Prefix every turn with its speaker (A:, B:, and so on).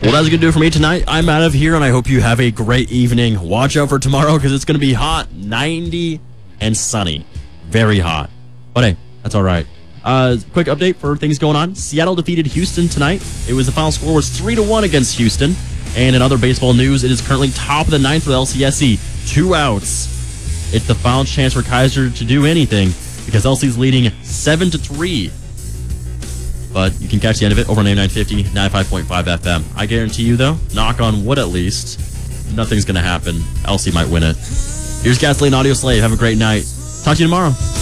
A: Well, that's going to do it for me tonight. I'm out of here, and I hope you have a great evening. Watch out for tomorrow because it's going to be hot, 90 and sunny. Very hot. But hey, that's all right. Quick update for things going on. Seattle defeated Houston tonight. The final score was 3-1 against Houston. And in other baseball news, it is currently top of the ninth for the LCSC. 2 outs. It's the final chance for Kaiser to do anything because LC's leading 7-3. But you can catch the end of it over on AM 950, 95.5 FM. I guarantee you, though, knock on wood at least, nothing's going to happen. LC might win it. Here's Gasoline Audio Slave. Have a great night. Talk to you tomorrow.